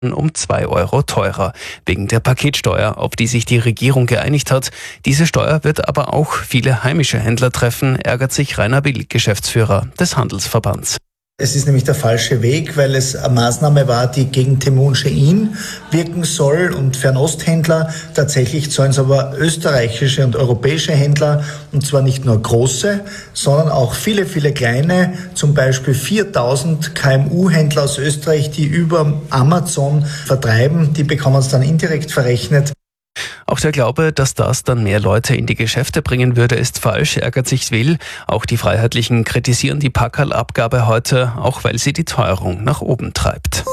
um 2 Euro teurer, wegen der Paketsteuer, auf die sich die Regierung geeinigt hat. Diese Steuer wird aber auch viele heimische Händler treffen, ärgert sich Rainer Will, Geschäftsführer des Handelsverbands. Es ist nämlich der falsche Weg, weil es eine Maßnahme war, die gegen Timon Shein wirken soll und Fernosthändler. Tatsächlich zahlen es aber österreichische und europäische Händler, und zwar nicht nur große, sondern auch viele, viele kleine, zum Beispiel 4000 KMU-Händler aus Österreich, die über Amazon vertreiben, die bekommen es dann indirekt verrechnet. Auch der Glaube, dass das dann mehr Leute in die Geschäfte bringen würde, ist falsch, ärgert sich Will. Auch die Freiheitlichen kritisieren die Packerl-Abgabe heute, auch weil sie die Teuerung nach oben treibt.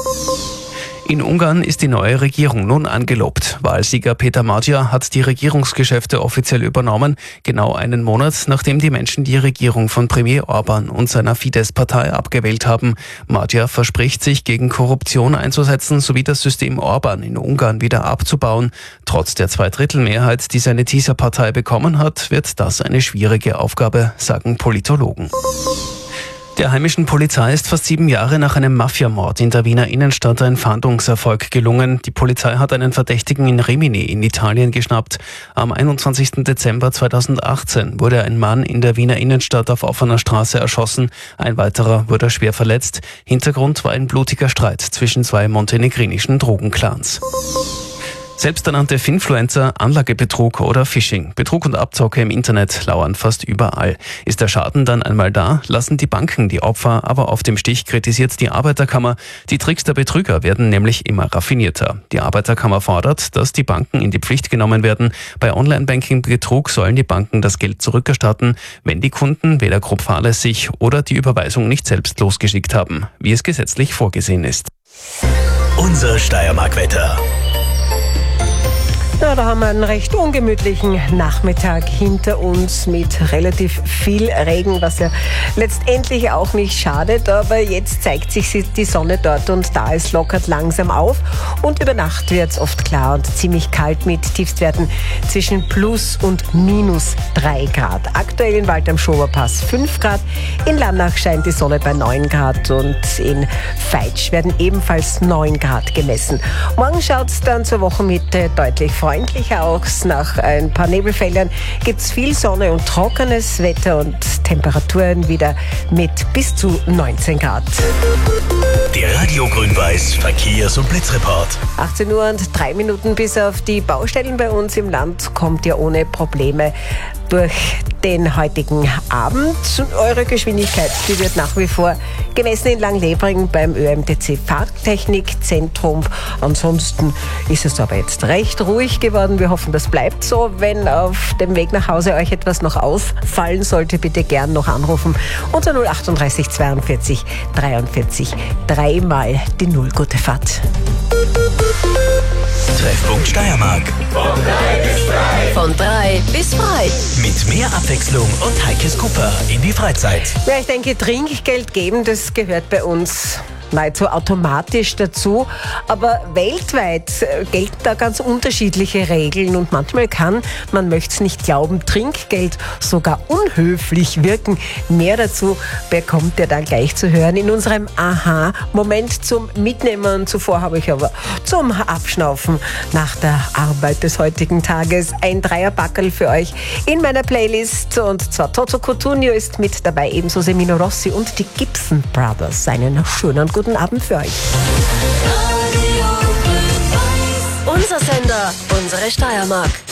In Ungarn ist die neue Regierung nun angelobt. Wahlsieger Peter Magyar hat die Regierungsgeschäfte offiziell übernommen, genau einen Monat, nachdem die Menschen die Regierung von Premier Orban und seiner Fidesz-Partei abgewählt haben. Magyar verspricht, sich gegen Korruption einzusetzen sowie das System Orban in Ungarn wieder abzubauen. Trotz der Zweidrittelmehrheit, die seine Tisza-Partei bekommen hat, wird das eine schwierige Aufgabe, sagen Politologen. Der heimischen Polizei ist fast 7 Jahre nach einem Mafiamord in der Wiener Innenstadt ein Fahndungserfolg gelungen. Die Polizei hat einen Verdächtigen in Rimini in Italien geschnappt. Am 21. Dezember 2018 wurde ein Mann in der Wiener Innenstadt auf offener Straße erschossen. Ein weiterer wurde schwer verletzt. Hintergrund war ein blutiger Streit zwischen 2 montenegrinischen Drogenclans. Selbsternannte Finfluencer, Anlagebetrug oder Phishing. Betrug und Abzocke im Internet lauern fast überall. Ist der Schaden dann einmal da, lassen die Banken die Opfer aber auf dem Stich, kritisiert die Arbeiterkammer. Die Tricks der Betrüger werden nämlich immer raffinierter. Die Arbeiterkammer fordert, dass die Banken in die Pflicht genommen werden. Bei Online-Banking-Betrug sollen die Banken das Geld zurückerstatten, wenn die Kunden weder grob fahrlässig oder die Überweisung nicht selbst losgeschickt haben, wie es gesetzlich vorgesehen ist. Unser Steiermark-Wetter. Ja, da haben wir einen recht ungemütlichen Nachmittag hinter uns mit relativ viel Regen, was ja letztendlich auch nicht schadet. Aber jetzt zeigt sich die Sonne dort und da. Es lockert langsam auf und über Nacht wird es oft klar und ziemlich kalt mit Tiefstwerten zwischen plus und minus 3 Grad. Aktuell in Wald am Schoberpass 5 Grad, in Lannach scheint die Sonne bei 9 Grad und in Feitsch werden ebenfalls 9 Grad gemessen. Morgen schaut es dann zur Wochenmitte deutlich freundlicher aus. Nach ein paar Nebelfeldern gibt es viel Sonne und trockenes Wetter und Temperaturen wieder mit bis zu 19 Grad. Der Radio Grün-Weiß Verkehrs- und Blitzreport. 18 Uhr und 3 Minuten bis auf die Baustellen bei uns im Land kommt ihr ohne Probleme durch den heutigen Abend. Eure Geschwindigkeit, die wird nach wie vor gemessen in Langlebring beim ÖMTC Fahrtechnikzentrum. Ansonsten ist es aber jetzt recht ruhig geworden. Wir hoffen, das bleibt so. Wenn auf dem Weg nach Hause euch etwas noch auffallen sollte, bitte gern noch anrufen unter 038 42 43 dreimal die 0. Gute Fahrt. Treffpunkt Steiermark. Von 3 bis frei. Mit mehr Abwechslung und Heikes Cooper in die Freizeit. Ja, ich denke, Trinkgeld geben, das gehört bei uns nahezu automatisch dazu. Aber weltweit gelten da ganz unterschiedliche Regeln und manchmal kann, man möchte es nicht glauben, Trinkgeld sogar unhöflich wirken. Mehr dazu bekommt ihr dann gleich zu hören in unserem Aha-Moment zum Mitnehmen. Zuvor habe ich aber zum Abschnaufen nach der Arbeit des heutigen Tages ein Dreierbackerl für euch in meiner Playlist. Und zwar Toto Cotugno ist mit dabei, ebenso Semino Rossi und die Gibson Brothers. Einen schönen guten Abend für euch. Unser Sender, unsere Steiermark.